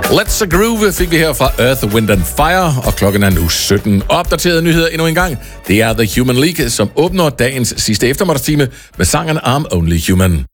Let's a Groove fik vi her fra Earth, Wind and Fire, og klokken er nu 17. Opdaterede nyheder endnu en gang. Det er The Human League, som åbner dagens sidste eftermiddagstime med sangen I'm Only Human.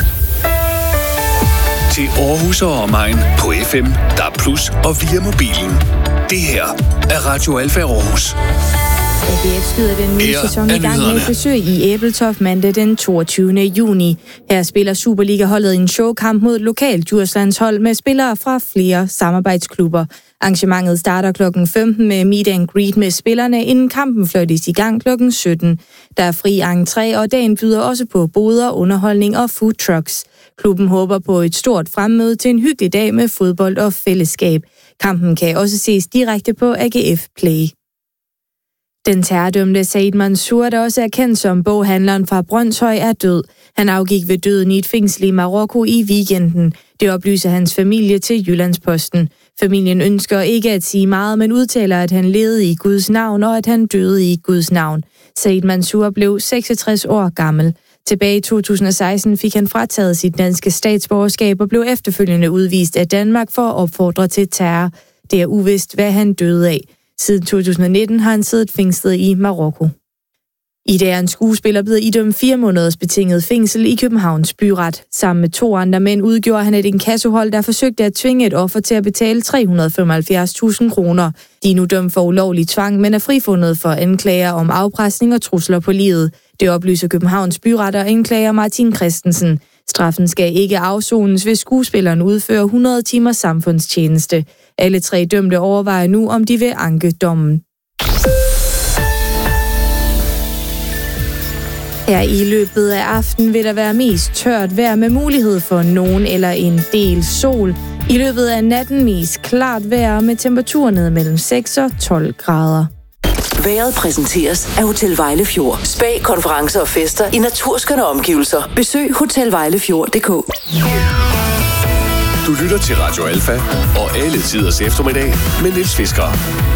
Til Aarhus og omegn på FM, DAB+ og via mobilen. Det her er Radio Alfa Aarhus. AGF skyder den nye sæson i gang med et besøg i Ebeltoft mandag den 22. juni. Her spiller Superliga-holdet en showkamp mod lokalt Djurslandshold med spillere fra flere samarbejdsklubber. Arrangementet starter klokken 15 med meet and greet med spillerne, inden kampen fløjtes i gang klokken 17. Der er fri entré, og dagen byder også på boder, underholdning og food trucks. Klubben håber på et stort fremmøde til en hyggelig dag med fodbold og fællesskab. Kampen kan også ses direkte på AGF Play. Den terrordømte Said Mansour, der også er kendt som boghandleren fra Brønshøj, er død. Han afgik ved døden i et fængsel i Marokko i weekenden. Det oplyser hans familie til Jyllandsposten. Familien ønsker ikke at sige meget, men udtaler, at han levede i Guds navn og at han døde i Guds navn. Said Mansour blev 66 år gammel. Tilbage i 2016 fik han frataget sit danske statsborgerskab og blev efterfølgende udvist af Danmark for at opfordre til terror. Det er uvist, hvad han døde af. Siden 2019 har han siddet fængslet i Marokko. I dag er en skuespiller blevet idømt 4 måneders betinget fængsel i Københavns byret. Sammen med 2 andre mænd udgjorde han et inkassohold, der forsøgte at tvinge et offer til at betale 375.000 kroner. De er nu dømt for ulovlig tvang, men er frifundet for anklager om afpresning og trusler på livet. Det oplyser Københavns byret og anklager Martin Christensen. Straffen skal ikke afsones, hvis skuespilleren udfører 100 timers samfundstjeneste. Alle 3 dømte overvejer nu, om de vil anke dommen. Her i løbet af aftenen vil der være mest tørt vejr med mulighed for nogen eller en del sol. I løbet af natten mest klart vejr med temperaturer ned mellem 6 og 12 grader. Vejret præsenteres af Hotel Vejlefjord. Spa, konferencer og fester i naturskønne omgivelser. Besøg hotelvejlefjord.dk. Du lytter til Radio Alfa og alle tiders eftermiddag med Niels Fisker.